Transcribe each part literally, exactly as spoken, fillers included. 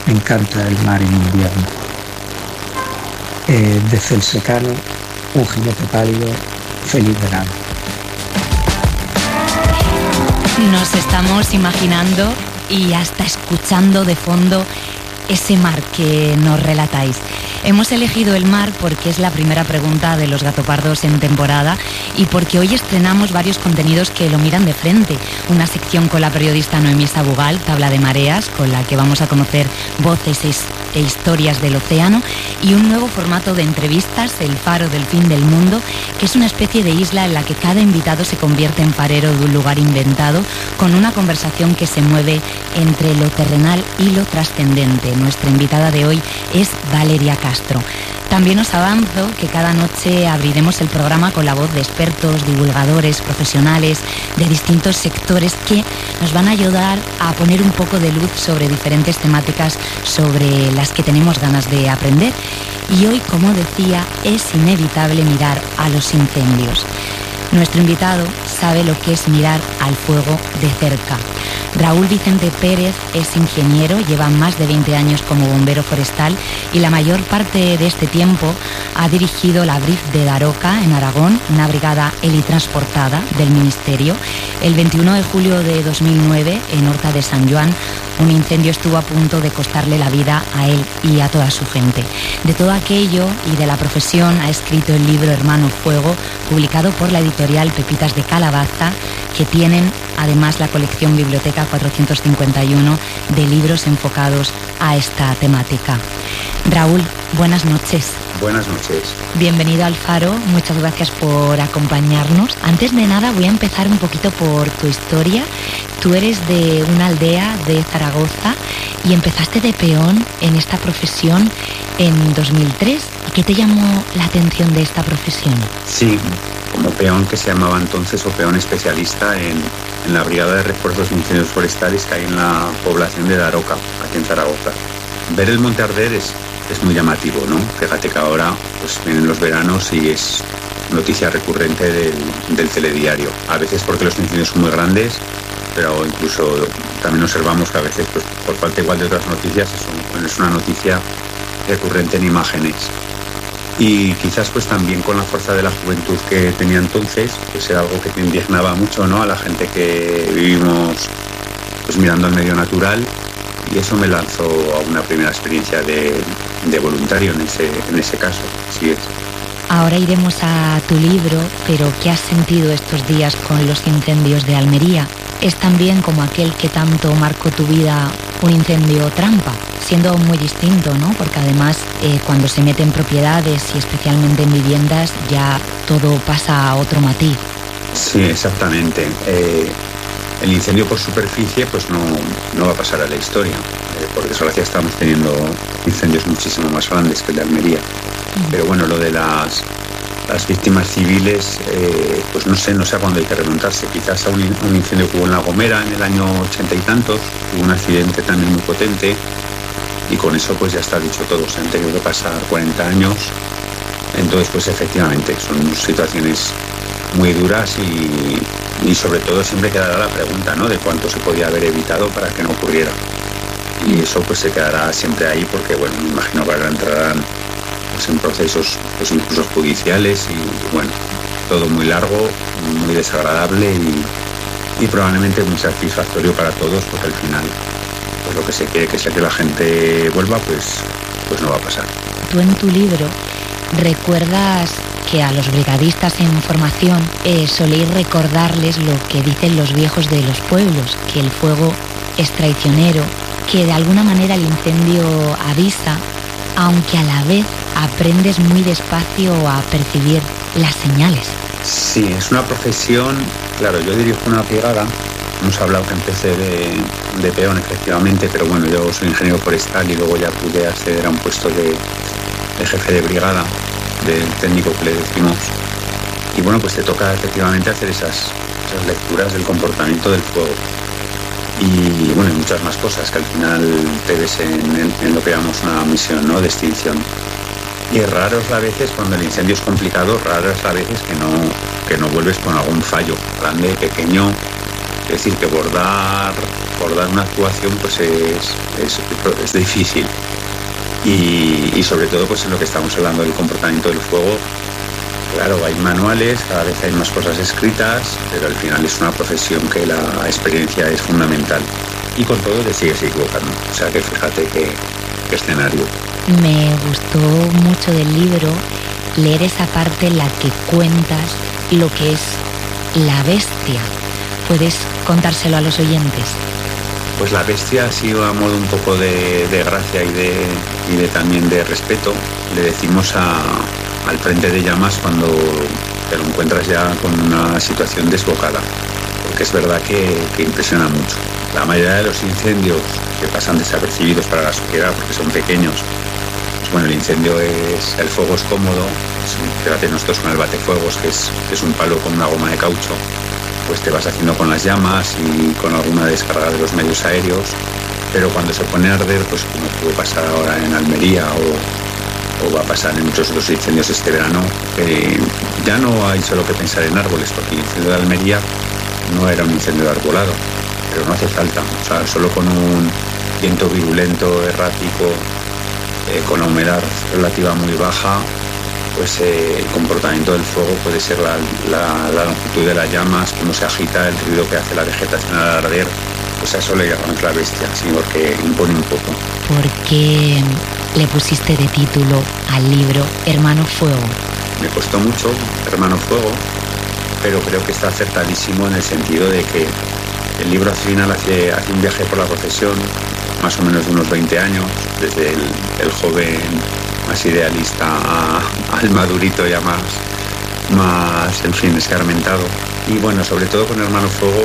Me encanta el mar en invierno. Eh, de Celso Cano, un jinete pálido, feliz verano. Nos estamos imaginando y hasta escuchando de fondo ese mar que nos relatáis. Hemos elegido el mar porque es la primera pregunta de Los Gatopardos en temporada y porque hoy estrenamos varios contenidos que lo miran de frente. Una sección con la periodista Noemí Sabugal, Tabla de Mareas, con la que vamos a conocer voces e historias del océano, y un nuevo formato de entrevistas, El Faro del Fin del Mundo, que es una especie de isla en la que cada invitado se convierte en farero de un lugar inventado, con una conversación que se mueve entre lo terrenal y lo trascendente. Nuestra invitada de hoy es Valeria Castro. También os avanzo que cada noche abriremos el programa con la voz de expertos, divulgadores, profesionales de distintos sectores que nos van a ayudar a poner un poco de luz sobre diferentes temáticas sobre las que tenemos ganas de aprender. Y hoy, como decía, es inevitable mirar a los incendios. Nuestro invitado sabe lo que es mirar al fuego de cerca. Raúl Vicente Pérez es ingeniero, lleva más de veinte años como bombero forestal y la mayor parte de este tiempo ha dirigido la Brif de Daroca, en Aragón, una brigada helitransportada del Ministerio. El veintiuno de julio de dos mil nueve, en Horta de San Joan, un incendio estuvo a punto de costarle la vida a él y a toda su gente. De todo aquello y de la profesión ha escrito el libro Hermano Fuego, publicado por la editorial Pepitas de Calabaza, que tienen además la colección Biblioteca cuatrocientos cincuenta y uno de libros enfocados a esta temática. Raúl, buenas noches. Buenas noches. Bienvenido al Faro, muchas gracias por acompañarnos. Antes de nada voy a empezar un poquito por tu historia. Tú eres de una aldea de Zaragoza y empezaste de peón en esta profesión en dos mil tres. ¿Qué te llamó la atención de esta profesión? Sí, como peón, que se llamaba entonces, o peón especialista en, en la Brigada de Refuerzos de Incendios Forestales que hay en la población de Daroca, aquí en Zaragoza. Ver el monte arder es, es muy llamativo, ¿no? Fíjate que ahora pues vienen los veranos y es noticia recurrente del, del telediario. A veces porque los incendios son muy grandes, pero incluso también observamos que a veces, pues, por falta igual de otras noticias, es, un, es una noticia recurrente en imágenes. Y quizás pues también con la fuerza de la juventud que tenía entonces, pues era algo que te indignaba mucho, ¿no?, a la gente que vivimos pues mirando al medio natural, y eso me lanzó a una primera experiencia de, de voluntario en ese, en ese caso. Así es. Ahora iremos a tu libro, pero ¿qué has sentido estos días con los incendios de Almería? ¿Es también como aquel que tanto marcó tu vida un incendio trampa? Siendo muy distinto, ¿no? Porque además eh, cuando se mete en propiedades y especialmente en viviendas ya todo pasa a otro matiz. Sí, exactamente. Eh, el incendio por superficie pues no, no va a pasar a la historia. Eh, por desgracia estamos teniendo incendios muchísimo más grandes que el de Almería. Uh-huh. Pero bueno, lo de las, las víctimas civiles, eh, pues no sé, no sé a cuándo hay que remontarse. Quizás a un, un incendio que hubo en La Gomera en el año ochenta y tantos, hubo un accidente también muy potente. Y con eso pues ya está dicho todo, se han tenido que pasar cuarenta años, entonces pues efectivamente son situaciones muy duras y, y sobre todo siempre quedará la pregunta, ¿no?, de cuánto se podía haber evitado para que no ocurriera. Y eso pues se quedará siempre ahí porque, bueno, me imagino que ahora entrarán pues en procesos pues incluso judiciales y bueno, todo muy largo, muy desagradable y, y probablemente muy satisfactorio para todos, porque al final pues lo que se quiere, que sea que la gente vuelva, pues, pues no va a pasar. Tú en tu libro recuerdas que a los brigadistas en formación eh, soléis recordarles lo que dicen los viejos de los pueblos, que el fuego es traicionero, que de alguna manera el incendio avisa, aunque a la vez aprendes muy despacio a percibir las señales. Sí, es una profesión, claro, yo dirijo una brigada. Hemos hablado que empecé de, de peón, efectivamente, pero bueno, yo soy ingeniero forestal y luego ya pude acceder a un puesto de, de jefe de brigada, de técnico que le decimos. Y bueno, pues te toca efectivamente hacer esas, esas lecturas del comportamiento del fuego. Y bueno, y muchas más cosas que al final te ves en, en, en lo que llamamos una misión, ¿no?, de extinción. Y raro es la veces, cuando el incendio es complicado, raro es la veces que no, que no vuelves con algún fallo, grande, pequeño. Es decir, que bordar por dar una actuación pues es, es, es difícil. Y, y sobre todo pues en lo que estamos hablando del comportamiento del fuego, claro, hay manuales, cada vez hay más cosas escritas, pero al final es una profesión que la experiencia es fundamental. Y con todo te sigues equivocando. O sea que fíjate qué, qué escenario. Me gustó mucho del libro leer esa parte en la que cuentas lo que es la bestia. ¿Puedes contárselo a los oyentes? Pues la bestia ha sido a modo un poco de, de gracia y de, y de también de respeto. Le decimos a, al frente de llamas cuando te lo encuentras ya con una situación desbocada, porque es verdad que, que impresiona mucho. La mayoría de los incendios que pasan desapercibidos para la sociedad porque son pequeños, pues bueno, el incendio es, el fuego es cómodo. Fíjate, nosotros con el batefuegos, que es, que es un palo con una goma de caucho, pues te vas haciendo con las llamas y con alguna descarga de los medios aéreos, pero cuando se pone a arder, pues como puede pasar ahora en Almería o, o va a pasar en muchos otros incendios este verano, eh, ya no hay solo que pensar en árboles, porque el incendio de Almería no era un incendio de arbolado, pero no hace falta, o sea, solo con un viento virulento, errático, eh, con la humedad relativa muy baja, pues eh, el comportamiento del fuego puede ser la, la, la longitud de las llamas, cómo se agita, el ruido que hace la vegetación al arder, pues a eso le llamamos la bestia, sí, porque impone un poco. ¿Por qué le pusiste de título al libro Hermano Fuego? Me costó mucho, Hermano Fuego, pero creo que está acertadísimo en el sentido de que el libro al final hace, hace un viaje por la profesión, más o menos de unos veinte años, desde el, el joven más idealista a, al madurito ya más, más, en fin, escarmentado. Y bueno, sobre todo con Hermano Fuego,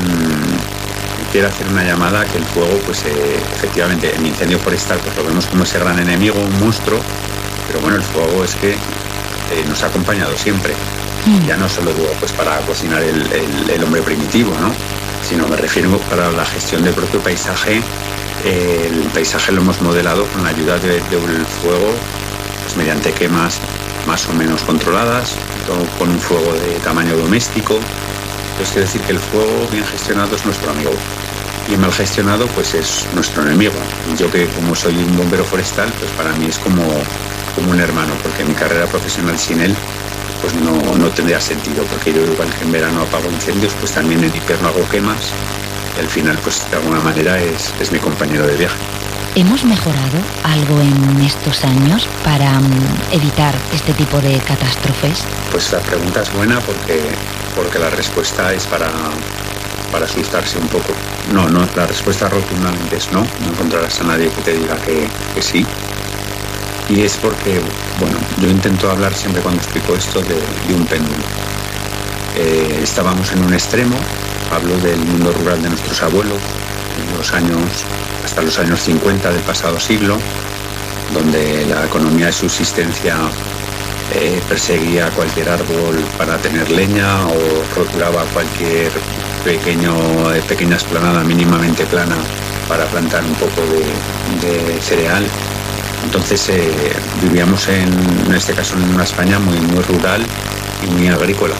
mmm, quiero hacer una llamada que el fuego, pues eh, efectivamente, el incendio forestal, pues lo vemos como ese gran enemigo, un monstruo, pero bueno, el fuego es que eh, nos ha acompañado siempre. Mm. Ya no solo digo, pues para cocinar el, el, el hombre primitivo, ¿no? Sino me refiero para la gestión del propio paisaje. El paisaje lo hemos modelado con la ayuda de, del fuego, pues mediante quemas más o menos controladas, con un fuego de tamaño doméstico. Entonces quiero decir que el fuego bien gestionado es nuestro amigo y mal gestionado pues es nuestro enemigo. Yo, que como soy un bombero forestal, pues para mí es como, como un hermano, porque mi carrera profesional sin él pues no, no tendría sentido, porque yo igual que en verano apago incendios, pues también en invierno hago quemas. Y al final, pues de alguna manera es, es mi compañero de viaje. ¿Hemos mejorado algo en estos años para um, evitar este tipo de catástrofes? Pues la pregunta es buena porque, porque la respuesta es para, para asustarse un poco. No, no, la respuesta rotundamente es no. No encontrarás a nadie que te diga que, que sí. Y es porque, bueno, yo intento hablar siempre cuando explico esto de, de un péndulo. Eh, estábamos en un extremo. Hablo del mundo rural de nuestros abuelos, en los años, hasta los años cincuenta del pasado siglo, donde la economía de subsistencia eh, perseguía cualquier árbol para tener leña o roturaba cualquier pequeño, eh, pequeña esplanada mínimamente plana para plantar un poco de, de cereal. Entonces eh, vivíamos en, en este caso en una España muy, muy rural y muy agrícola.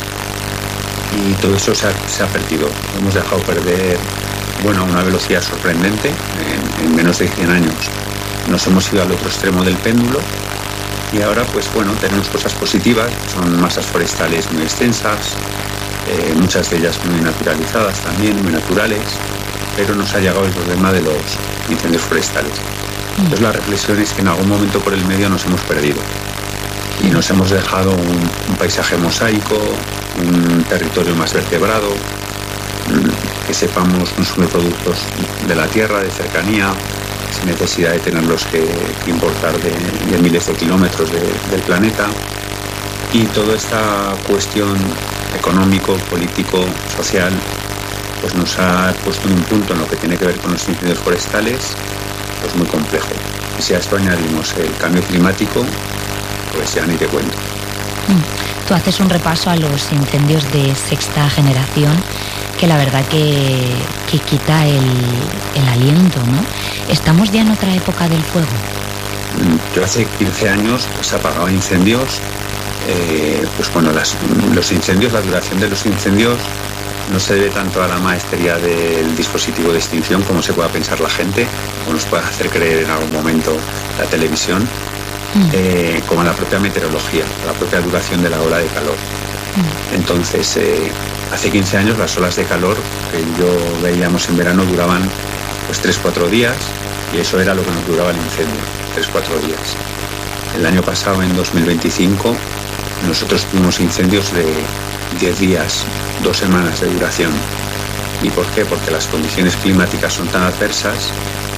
Y todo eso se ha, se ha perdido. Hemos dejado perder, bueno, a una velocidad sorprendente. En, en menos de cien años nos hemos ido al otro extremo del péndulo y ahora, pues bueno, tenemos cosas positivas. Son masas forestales muy extensas, eh, muchas de ellas muy naturalizadas también, muy naturales, pero nos ha llegado el problema de los incendios forestales. Entonces la reflexión es que en algún momento por el medio nos hemos perdido y nos hemos dejado un, un paisaje mosaico, un territorio más vertebrado, que sepamos consumir productos de la tierra, de cercanía, sin necesidad de tenerlos que, que importar de, de miles de kilómetros de, del planeta. Y toda esta cuestión económico, político, social, pues nos ha puesto en un punto en lo que tiene que ver con los incendios forestales, pues muy complejo. Y si a esto añadimos el cambio climático, pues ya ni te cuento. Tú haces un repaso a los incendios de sexta generación, que la verdad que, que quita el, el aliento, ¿no? ¿Estamos ya en otra época del fuego? Yo hace quince años pues apagaba incendios. Eh, pues bueno, las, los incendios, la duración de los incendios no se debe tanto a la maestría del dispositivo de extinción como se pueda pensar la gente, o nos pueda hacer creer en algún momento la televisión, mm. eh, como a la propia meteorología, la propia duración de la ola de calor. Mm. Entonces, eh, hace quince años las olas de calor que yo veíamos en verano duraban pues tres cuatro días, y eso era lo que nos duraba el incendio, tres cuatro días. El año pasado, en dos mil veinticinco, nosotros tuvimos incendios de diez días, dos semanas de duración. ¿Y por qué? Porque las condiciones climáticas son tan adversas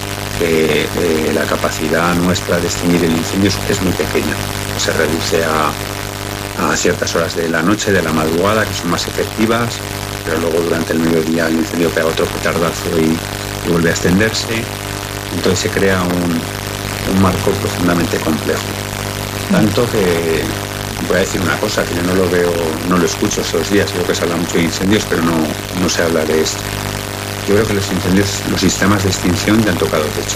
que eh, la capacidad nuestra de extinguir el incendio es muy pequeña. Se reduce a, a ciertas horas de la noche, de la madrugada, que son más efectivas, pero luego durante el mediodía el incendio pega otro petardazo y, y vuelve a extenderse. Entonces se crea un, un marco profundamente complejo. Tanto que voy a decir una cosa, que yo no lo veo, no lo escucho estos días, creo que se habla mucho de incendios, pero no, no se habla de esto. Yo creo que los incendios, los sistemas de extinción ya han tocado techo.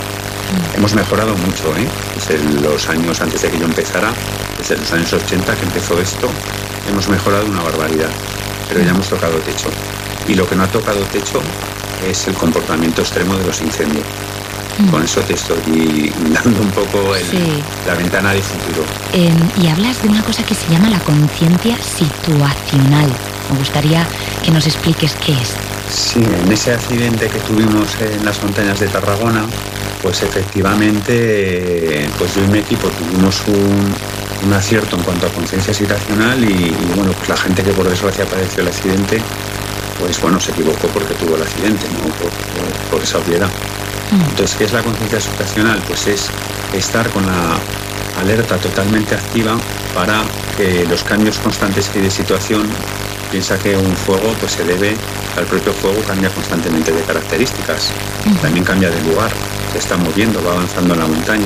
Mm. Hemos mejorado mucho, ¿eh? Desde los años antes de que yo empezara, desde los años ochenta que empezó esto, hemos mejorado una barbaridad, pero ya hemos tocado techo. Y lo que no ha tocado techo es el comportamiento extremo de los incendios. Con eso te estoy dando un poco el, sí. la ventana de futuro. Eh, y hablas de una cosa que se llama la conciencia situacional. Me gustaría que nos expliques qué es. Sí, en ese accidente que tuvimos en las montañas de Tarragona, pues efectivamente, pues yo y mi equipo tuvimos un, un acierto en cuanto a conciencia situacional y, y bueno, pues la gente que por desgracia padeció el accidente, pues bueno, se equivocó porque tuvo el accidente, no por, por, por esa obviedad. Entonces, ¿qué es la conciencia situacional? Pues es estar con la alerta totalmente activa para que los cambios constantes que hay de situación, piensa que un fuego pues se debe al propio fuego, cambia constantemente de características, también cambia de lugar, se está moviendo, va avanzando en la montaña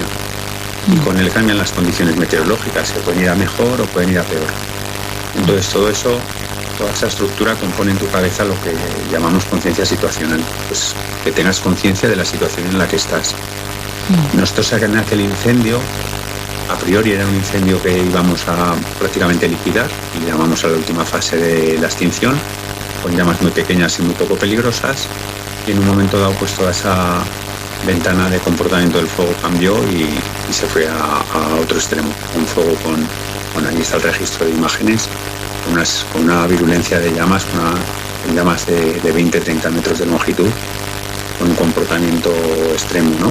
y con él cambian las condiciones meteorológicas, que pueden ir a mejor o pueden ir a peor. Entonces todo eso, toda esa estructura compone en tu cabeza lo que llamamos conciencia situacional, pues que tengas conciencia de la situación en la que estás. Mm. Nosotros en aquel incendio, a priori era un incendio que íbamos a prácticamente liquidar, y llamamos a la última fase de la extinción, con llamas muy pequeñas y muy poco peligrosas, y en un momento dado pues toda esa ventana de comportamiento del fuego cambió y, y se fue a, a otro extremo, un fuego con, con, ahí está el registro de imágenes, Unas, con una virulencia de llamas, una, con llamas de, de veinte a treinta metros de longitud, con un comportamiento extremo, ¿no?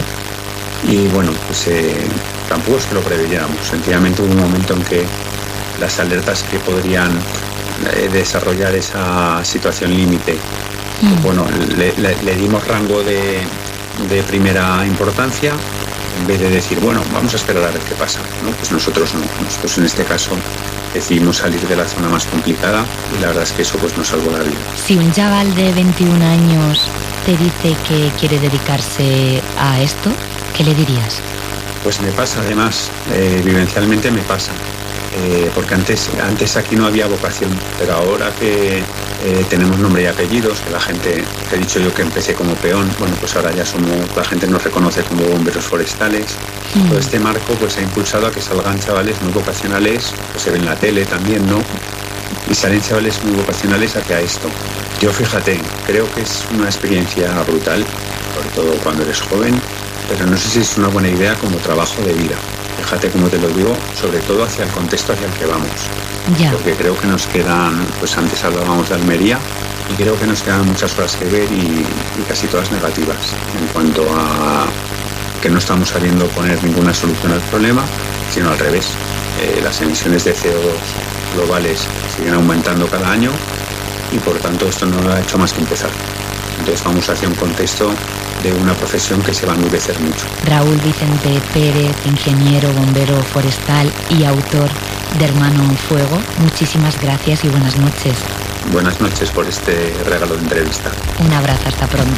Y bueno, pues eh, tampoco es que lo preveyéramos, sencillamente hubo un momento en que las alertas que podrían eh, desarrollar esa situación límite, mm. pues bueno, le, le, le dimos rango de, de primera importancia, en vez de decir, bueno, vamos a esperar a ver qué pasa, ¿no? Pues nosotros no, nosotros en este caso decidimos salir de la zona más complicada y la verdad es que eso pues nos salvó la vida. Si un chaval de veintiún años te dice que quiere dedicarse a esto, ¿qué le dirías? Pues me pasa, además, eh, vivencialmente me pasa, eh, porque antes, antes aquí no había vocación, pero ahora que eh, tenemos nombre y apellidos, que la gente, que he dicho yo que empecé como peón, bueno, pues ahora ya somos, la gente nos reconoce como bomberos forestales. Mm. Todo este marco pues ha impulsado a que salgan chavales muy vocacionales, pues se ve en la tele también, ¿no? Y salen chavales muy vocacionales hacia esto. Yo, fíjate, creo que es una experiencia brutal, sobre todo cuando eres joven, pero no sé si es una buena idea como trabajo de vida. Fíjate cómo te lo digo, sobre todo hacia el contexto hacia el que vamos. Ya. Porque creo que nos quedan, pues antes hablábamos de Almería, y creo que nos quedan muchas horas que ver y, y casi todas negativas, en cuanto a que no estamos sabiendo poner ninguna solución al problema, sino al revés. Eh, las emisiones de C O dos globales siguen aumentando cada año y por tanto esto no ha hecho más que empezar. Entonces vamos hacia un contexto de una profesión que se va a endurecer mucho. Raúl Vicente Pérez, ingeniero, bombero forestal y autor de Hermano Fuego, muchísimas gracias y buenas noches. Buenas noches por este regalo de entrevista. Un abrazo, hasta pronto.